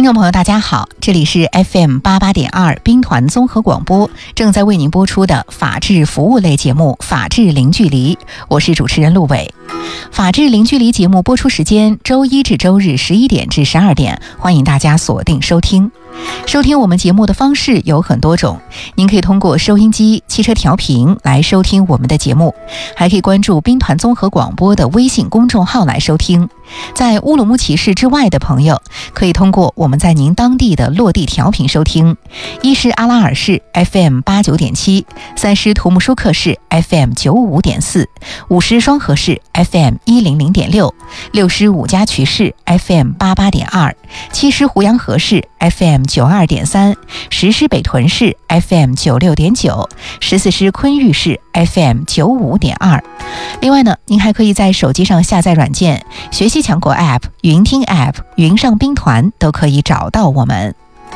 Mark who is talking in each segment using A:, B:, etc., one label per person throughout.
A: 听众朋友大家好，这里是 FM88.2 兵团综合广播，正在为您播出的法治服务类节目法治零距离，我是主持人陆伟。法治零距离节目播出时间周一至周日11点至12点，欢迎大家锁定收听。收听我们节目的方式有很多种，您可以通过收音机、汽车调频来收听我们的节目，还可以关注兵团综合广播的微信公众号来收听。在乌鲁木齐市之外的朋友，可以通过我们在您当地的落地调频收听。一是阿拉尔市 FM89.7， 三是图木舒克市 FM95.4， 五是双河市 FM100.6， 六是五家渠市 FM88.2， 七是胡杨河市 FM92.3， 十是北屯市 FM96.9， 14是昆玉市 FM95.2。另外呢，您还可以在手机上下载软件学习强国 App、云听 App、云上兵团，都可以找到我们。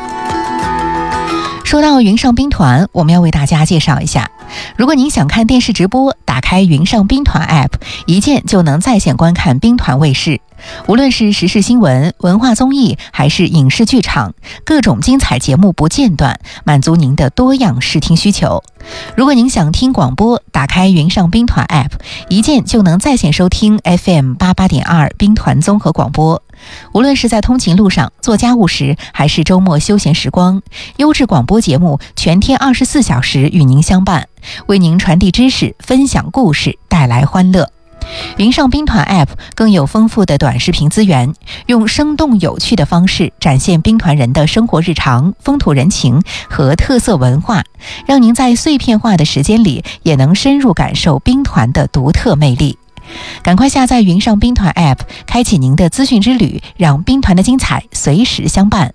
A: 说到云上兵团，我们要为大家介绍一下，如果您想看电视直播，打开云上兵团 App， 一键就能在线观看兵团卫视。无论是时事新闻、文化综艺还是影视剧场，各种精彩节目不间断，满足您的多样视听需求。如果您想听广播，打开云上兵团 App， 一键就能在线收听 FM88.2 兵团综合广播。无论是在通勤路上、做家务时，还是周末休闲时光，优质广播节目全天24小时与您相伴，为您传递知识、分享故事，带来欢乐。云上兵团 App 更有丰富的短视频资源，用生动有趣的方式展现兵团人的生活日常、风土人情和特色文化，让您在碎片化的时间里也能深入感受兵团的独特魅力。赶快下载云上兵团 App， 开启您的资讯之旅，让兵团的精彩随时相伴。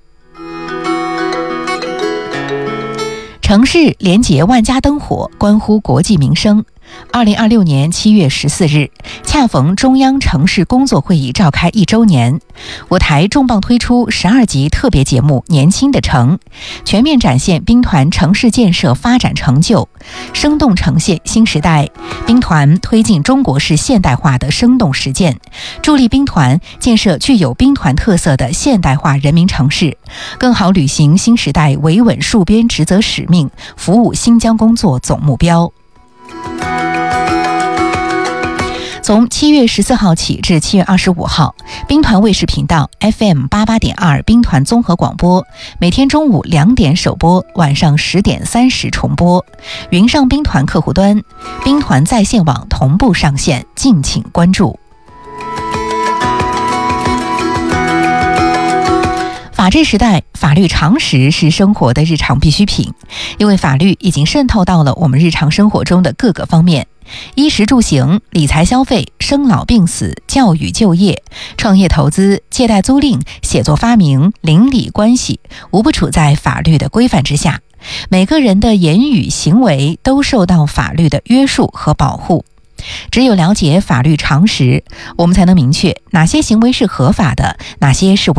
A: 城市连结万家灯火，关乎国计民生。2026年7月14日，恰逢中央城市工作会议召开1周年，我台重磅推出12集特别节目《年轻的城》，全面展现兵团城市建设发展成就，生动呈现新时代兵团推进中国式现代化的生动实践，助力兵团建设具有兵团特色的现代化人民城市，更好履行新时代维稳戍边职责使命，服务新疆工作总目标。从7月14号起至7月25号，兵团卫视频道 FM88.2 兵团综合广播，每天中午2点首播，晚上10点30重播。云上兵团客户端、兵团在线网同步上线，敬请关注。法治时代，法律常识是生活的日常必需品，因为法律已经渗透到了我们日常生活中的各个方面，衣食住行、理财消费、生老病死、教育就业、创业投资、借贷租赁、写作发明、邻里关系，无不处在法律的规范之下。每个人的言语行为都受到法律的约束和保护。只有了解法律常识，我们才能明确哪些行为是合法的，哪些是